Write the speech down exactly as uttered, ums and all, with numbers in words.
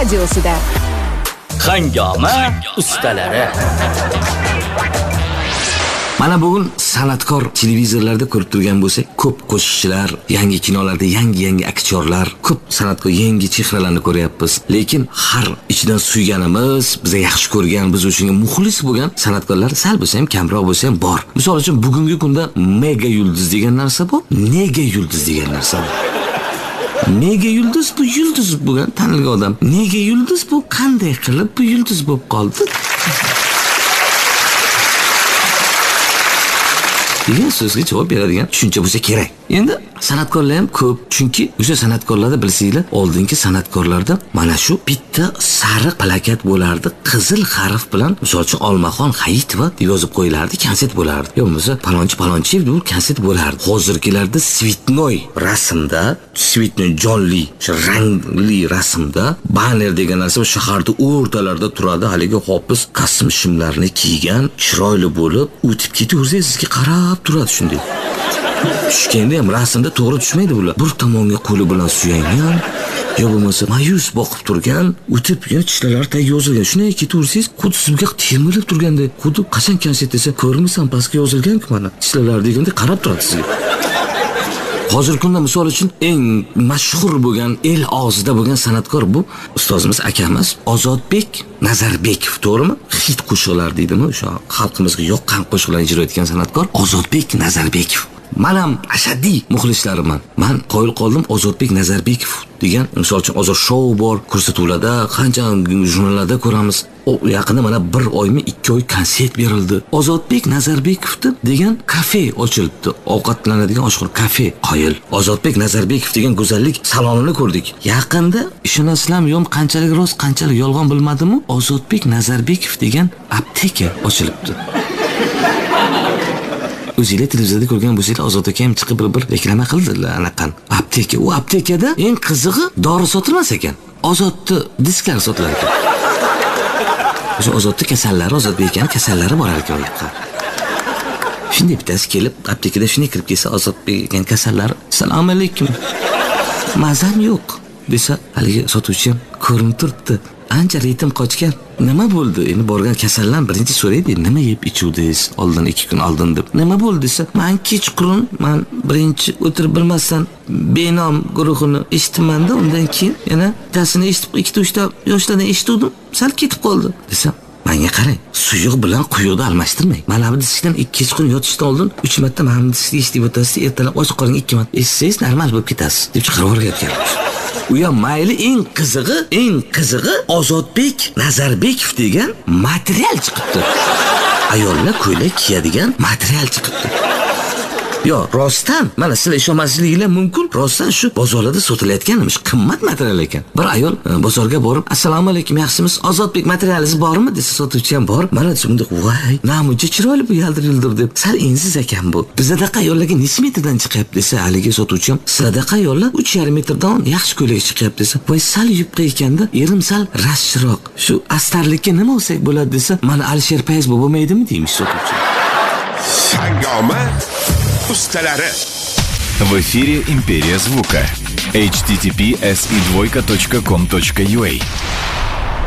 radiosida. Hangoma ustalari. Mana bugun san'atkor televizorlarda ko'rib turgan bo'lsak, ko'p qo'shiqchilar, yangi kinolarda yangi-yangi aktyorlar, ko'p san'atkor yangi chehralarni ko'ryapmiz. Lekin har ichidan suyganimiz, biza yaxshi ko'rgan, biz uchun muxlis bo'lgan san'atkorlar sal bo'lsa ham, kamroq bo'lsa ham bor. Misol uchun bugungi kunda mega yulduz degan narsa bor, nega yulduz degan narsa bor. Nega yulduz bu yulduz bo'lgan tanilgan odam. Nega yulduz bu qanday qilib bu yulduz bo'lib qoldi? degan so'zga javob beradigan tushuncha bo'lsa kerak. Endi san'atkorlar ham ko'p, chunki o'sha san'atkorlarda bilsanglar, oldingi san'atkorlarda mana shu bitta sariq plakat bo'lardi, qizil harf bilan, misol uchun Olmaxon Hayitova deb yozib qo'yilardi, konset bo'lardi. Yo bo'lmasa palonchi palonchi deb konset bo'lardi. Hozirgilarda svitnoy rasmda, svitnoy jonli, o'sha rangli rasmda banner degan narsa shaharda o'rtalarida turadi, haligi hofiz kostyum shimlarni kiygan, chiroyli bo'lib, o'tib ketaversangiz sizga qarab turadi shunday. Tushganda ham rasmda to'g'ri tushmaydi bular. Bir tomonga qo'li bilan suyangan, yo bo'lmasa mayus boqib turgan, o'tib yana tishlari tagiga yozilgan. Shunday ketaversangiz, xuddi sizga temirib turganda, xuddi qachon konset desa, ko'rmisan pastga yozilgan-ku mana. Tishlari deganda qarab turadi sizga. Hozirgi kunda misol uchun eng mashhur bo'lgan, el og'zida bo'lgan san'atkor bu ustozimiz akamiz Ozodbek Nazarbekov, to'g'rimi? Hit qo'shiqlar deydimi, o'sha xalqimizga yoqqan qo'shiqlarni ijro etgan san'atkor Ozodbek Nazarbekov. Men ham ashaddiy muxlislariman. Men qoyil qoldim Ozodbek Nazarbekov degan, misol uchun hozir shou bor, ko'rsatuvlarda, qancha jurnallarda ko'ramiz. O yaqinda mana bir oymi, ikki oy konsert berildi. Ozodbek Nazarbekov degan kafe ochildi. Ovqatlanadigan oshxona kafe. Qoyil. Ozodbek Nazarbekov degan go'zallik salonini ko'rdik. Yaqinda ishonasizlarmi, yo'q qanchalik rost, qanchalik yolg'on bilmadimmi, Ozodbek Nazarbekov degan apteka ochilibdi. O'zinglar televizorda ko'rgan bo'lsanglar, Ozod aka ham chiqib bir-bir reklama qildilar anaqan. Apteka. U aptekada eng qizig'i dori sotilmas ekan. Ozodni disklari sotilar ekan. O'sha Ozodni kasallari, Ozodbek akaning kasallari bor ekan u yoqqa. Shunday bittasi kelib, aptekada shunday kirib kelsa, Ozodbek akaning kasallari, "Assalomu alaykum. Mazam yo'q" desa, haligi sotuvchi ham ko'rinib turibdi. Ancha ritim qochgan. Nima bo'ldi? Endi borgan kasallar birinchi so'raydi, nima yeb ichuvdingiz oldin ikki kun oldin deb. Nima bo'ldi desa, men kechqurun, men birinchi o'tirib bilmasdan benom guruhini eshitdim-da, undan keyin yana tasini eshitib, ikkita uchta yoshlardan eshitdim, sal ketib qoldi desa, menga qarang, suyuq bilan quyuqni almashtirmang. Mana bu disishdan ikki kun yotishdan oldin uch marta mana bu disishni eshitib o'tasiz, ertalab ochiq qoling ikki marta eshitsangiz normal bo'lib ketasiz deb chiqarib o'rgatgan. U ham mayli, eng qizig'i, eng qizig'i Ozodbek Nazarbekov degan material chiqibdi. Ayollar ko'ylak kiyadigan material chiqibdi. Yo, rostdan, mana sizlar ishonmasliginglar mumkin, rostdan shu bozorlarda sotilayotganmish, qimmat material ekan. Bir ayol bozorga borib, "Assalomu alaykum, yaxshimisiz? Ozodbek materialingiz bormi?" desa, sotuvchi ham bor. Mana shunda, "Voy, namuncha chiroyli bu yaldir-yuldir" deb. Sal ensiz ekan bu. Bizda ayollarga necha metrdan chiqyapti desa, haligi sotuvchi ham, "Sizlarda ayollar uch yarim metrdan yaxshi ko'ylak chiqyapti" desa, "Voy, sal yupqa ekanda, erim sal rashroq. Shu astarlikka nima olsak bo'ladi" desa, "Mana Alisher Payiz bo'lmaydimi" deymish sotuvchi. Hangoma ustalari. В эфире Империя звука. эйч ти ти пи эс и двойка точка ком точка ю а.